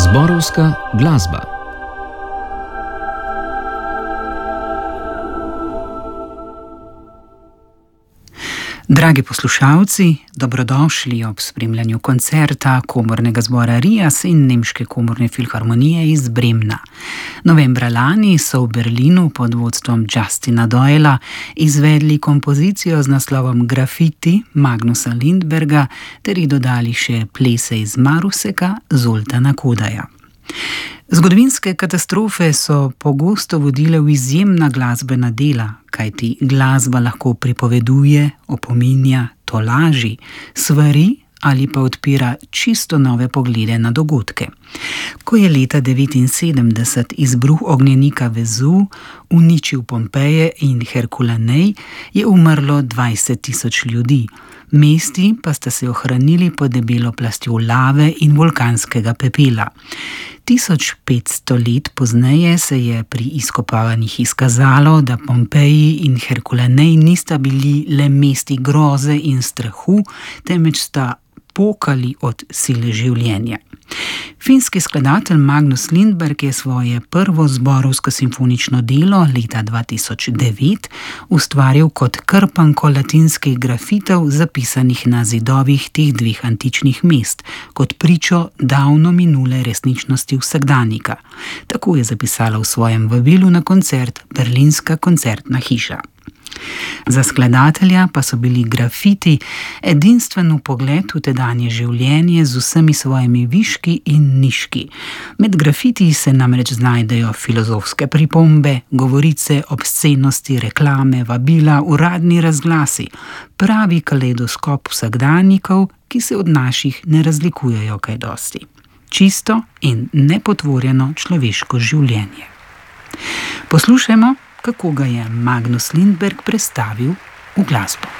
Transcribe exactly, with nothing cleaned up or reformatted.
Zborovska glasba. Dragi poslušalci, dobrodošli ob spremljanju koncerta komornega zbora Rias in Nemške komorne filharmonije iz Bremna. Novembra lani so v Berlinu pod vodstvom Justina Doyla izvedli kompozicijo z naslovom Grafiti Magnusa Lindberga ter ji dodali še plese iz Maruseka Zoltana Kodaja. Zgodovinske katastrofe so pogosto vodile v izjemna glasbena dela, kajti glasba lahko pripoveduje, opominja, tolaži, svari ali pa odpira čisto nove poglede na dogodke. Ko je leta devetinsedemdeset izbruh ognjenika Vezuv uničil Pompeje in Herkulanej, je umrlo dvajset tisoč ljudi. Mesti pa sta se ohranili pod debelo plastjo lave in vulkanskega pepela. tisoč petsto let pozneje se je pri izkopavanjih izkazalo, da Pompeji in Herkulanej nista bili le mesti groze in strahu, temveč sta pokali od sile življenja. Finski skladatelj Magnus Lindberg je svoje prvo zborovsko simfonično delo leta dva tisoč devet ustvaril kot krpanko latinskih grafitov, zapisanih na zidovih teh dveh antičnih mest, kot pričo davno minule resničnosti vsakdanika. Tako je zapisala v svojem vabilu na koncert Berlinska koncertna hiša. Za skladatelja pa so bili grafiti edinstven vpogled v tedanje življenje z vsemi svojimi viški in niški. Med grafiti se namreč znajdejo filozofske pripombe, govorice, obscenosti, reklame, vabila, uradni razglasi, pravi kaleidoskop vsakdanikov, ki se od naših ne razlikujejo kaj dosti. Čisto in nepotvorjeno človeško življenje. Poslušajmo, kako ga je Magnus Lindberg prestavil v glasbo.